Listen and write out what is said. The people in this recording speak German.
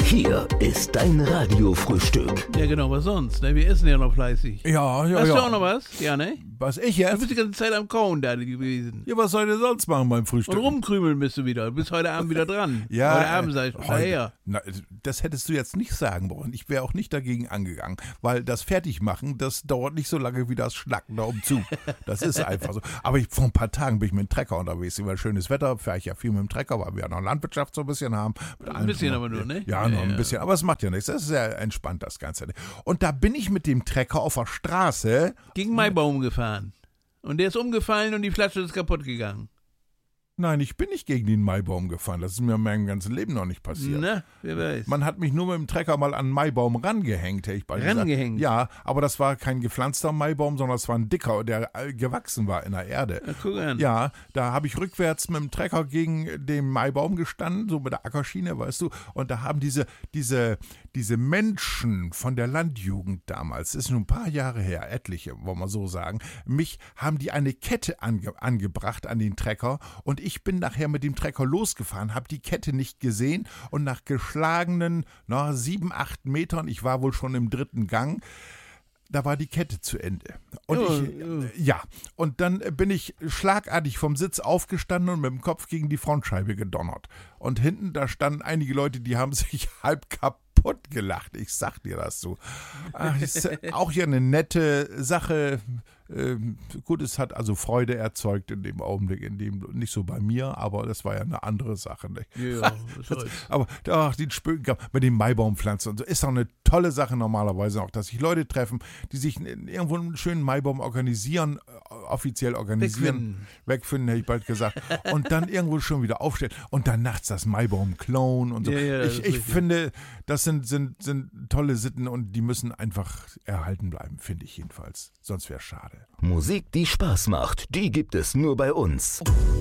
Hier ist dein Radiofrühstück. Ja, genau, was sonst? Ne? Wir essen ja noch fleißig. Ja. Hast du auch noch was? Ja, ne? Was, ich Du jetzt? bist die ganze Zeit am Kauen da gewesen. Ja, was soll ich denn sonst machen beim Frühstück? Und rumkrümeln bist du wieder. Du bist heute Abend wieder dran. Ja, Heute Abend sag ich, daher. Na, das hättest du jetzt nicht sagen wollen. Ich wäre auch nicht dagegen angegangen, weil das Fertigmachen, das dauert nicht so lange wie das Schnacken da umzu. Das ist einfach so. Aber vor ein paar Tagen bin ich mit dem Trecker unterwegs. Immer schönes Wetter, fahre ich ja viel mit dem Trecker, weil wir ja noch Landwirtschaft so ein bisschen haben. Ein bisschen aber nur, ne? Ja, noch ein bisschen. Aber es macht ja nichts. Das ist sehr entspannt, das Ganze. Und da bin ich mit dem Trecker auf der Straße. Gegen Maibaum gefahren. Und der ist umgefallen und die Flasche ist kaputt gegangen. Nein, ich bin nicht gegen den Maibaum gefahren. Das ist mir in meinem ganzen Leben noch nicht passiert. Na, wer weiß. Man hat mich nur mit dem Trecker mal an einen Maibaum rangehängt, hätte ich bald Rangehängt? gesagt. Ja, aber das war kein gepflanzter Maibaum, sondern es war ein dicker, der gewachsen war in der Erde. Na, guck an. Ja, da habe ich rückwärts mit dem Trecker gegen den Maibaum gestanden, so mit der Ackerschiene, weißt du. Und da haben diese Menschen von der Landjugend damals, das ist schon ein paar Jahre her, etliche, wollen wir so sagen, haben die eine Kette angebracht an den Trecker und ich bin nachher mit dem Trecker losgefahren, habe die Kette nicht gesehen und nach geschlagenen 7, 8 Metern, ich war wohl schon im 3. Gang, da war die Kette zu Ende. Und und dann bin ich schlagartig vom Sitz aufgestanden und mit dem Kopf gegen die Frontscheibe gedonnert. Und hinten, da standen einige Leute, die haben sich halb kaputt gelacht. Ich sag dir das so. Das ist auch ja eine nette Sache. Gut, es hat also Freude erzeugt in dem Augenblick, nicht so bei mir, aber das war ja eine andere Sache. Nicht? Ja, das heißt. Aber die Spöken mit den Maibaumpflanzen und so ist doch eine tolle Sache normalerweise auch, dass sich Leute treffen, die sich irgendwo einen schönen Maibaum organisieren, offiziell organisieren, wegfinden, hätte ich bald gesagt, und dann irgendwo schon wieder aufstellen und dann nachts das Maibaum klauen und so. Ja, ich finde, das sind tolle Sitten und die müssen einfach erhalten bleiben, finde ich jedenfalls. Sonst wäre es schade. Musik, die Spaß macht, die gibt es nur bei uns.